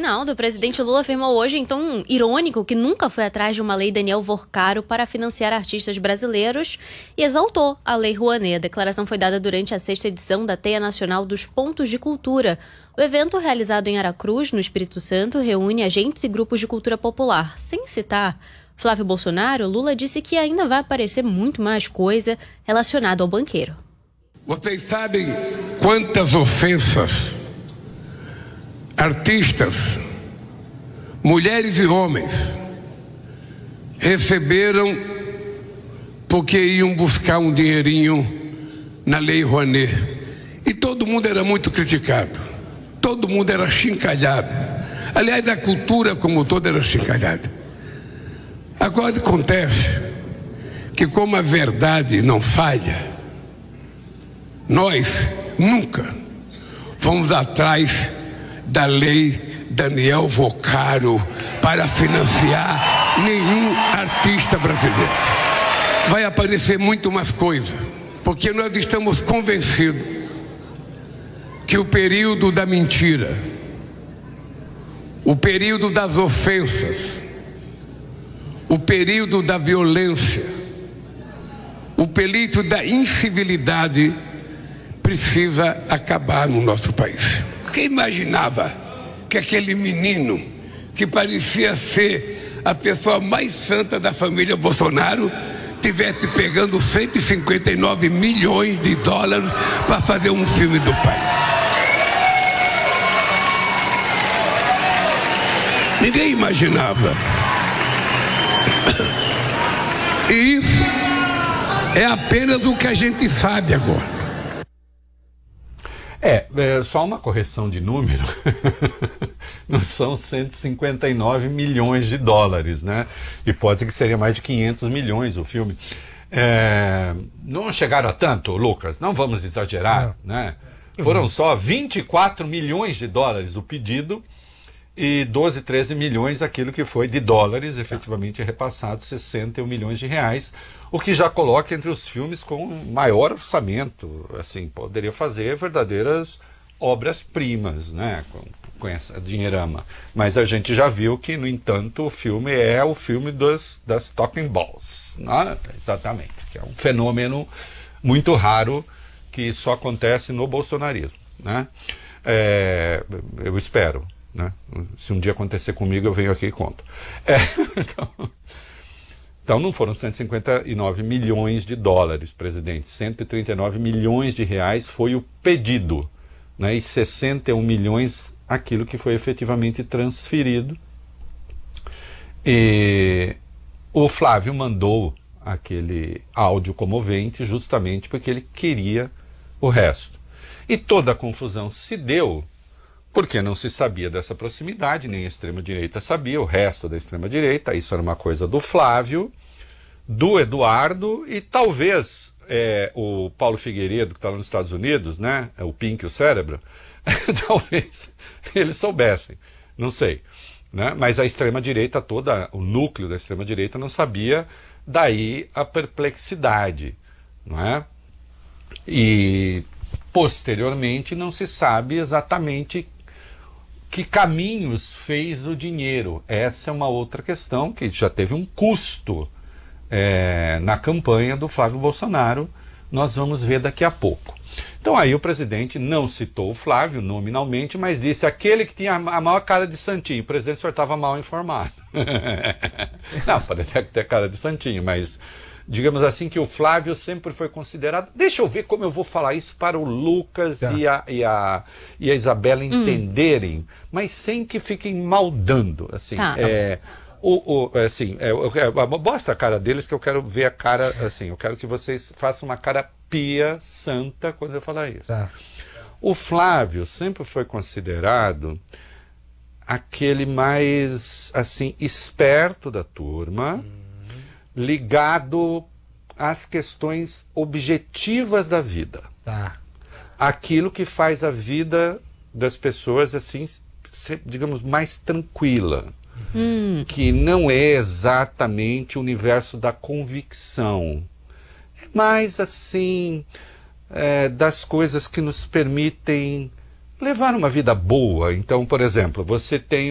Reinaldo, o presidente Lula afirmou hoje em tom irônico que nunca foi atrás de uma lei Daniel Vorcaro para financiar artistas brasileiros e exaltou a Lei Rouanet. A declaração foi dada durante a 6ª edição da Teia Nacional dos Pontos de Cultura. O evento, realizado em Aracruz, no Espírito Santo, reúne agentes e grupos de cultura popular. Sem citar Flávio Bolsonaro, Lula disse que ainda vai aparecer muito mais coisa relacionada ao banqueiro. Vocês sabem quantas ofensas artistas, mulheres e homens, receberam porque iam buscar um dinheirinho na Lei Rouanet. E todo mundo era muito criticado, todo mundo era achincalhado. Aliás, a cultura como toda era achincalhada. Agora acontece que, como a verdade não falha, nós nunca fomos atrás da Lei Daniel Vorcaro para financiar nenhum artista brasileiro. Vai aparecer muito mais coisa, porque nós estamos convencidos que o período da mentira, o período das ofensas, o período da violência, o período da incivilidade precisa acabar no nosso país. Quem imaginava que aquele menino que parecia ser a pessoa mais santa da família Bolsonaro tivesse pegando 159 milhões de dólares para fazer um filme do pai? Ninguém imaginava. E isso é apenas o que a gente sabe agora. Só uma correção de número. Não são 159 milhões de dólares, né? E pode ser que seria mais de 500 milhões o filme. Não chegaram a tanto, Lucas, não vamos exagerar, né? Foram só 24 milhões de dólares o pedido e 12, 13 milhões aquilo que foi de dólares, efetivamente repassado, 61 milhões de reais, o que já coloca entre os filmes com maior orçamento, assim, poderia fazer verdadeiras obras-primas, né, com essa dinheirama. Mas a gente já viu que, no entanto, o filme é o filme das talking balls, né? Exatamente, que é um fenômeno muito raro que só acontece no bolsonarismo, né? Eu espero, né? Se um dia acontecer comigo, eu venho aqui e conto. Então não foram 159 milhões de dólares, presidente. 139 milhões de reais foi o pedido, né? E 61 milhões aquilo que foi efetivamente transferido. E o Flávio mandou aquele áudio comovente justamente porque ele queria o resto. E toda a confusão se deu porque não se sabia dessa proximidade, nem a extrema-direita sabia, o resto da extrema-direita, isso era uma coisa do Flávio, do Eduardo e talvez o Paulo Figueiredo, que está lá nos Estados Unidos, né, o Pink, o cérebro, talvez eles soubessem, não sei, né, mas a extrema-direita toda, o núcleo da extrema-direita não sabia, daí a perplexidade, não é? E posteriormente não se sabe exatamente que caminhos fez o dinheiro. Essa é uma outra questão que já teve um custo na campanha do Flávio Bolsonaro. Nós vamos ver daqui a pouco. Então aí o presidente não citou o Flávio nominalmente, mas disse aquele que tinha a maior cara de santinho. O presidente só estava mal informado. Não, pode até ter cara de santinho, mas digamos assim que o Flávio sempre foi considerado... Deixa eu ver como eu vou falar isso para o Lucas e a Isabela entenderem, mas sem que fiquem maldando. Assim, mostra a cara deles que eu quero ver a cara, assim, eu quero que vocês façam uma cara pia, santa, quando eu falar isso. O Flávio sempre foi considerado aquele mais, assim, esperto da turma, ligado às questões objetivas da vida. Aquilo que faz a vida das pessoas, assim, ser, digamos, mais tranquila. Que não é exatamente o universo da convicção. É mais, assim, das coisas que nos permitem levar uma vida boa. Então, por exemplo, você tem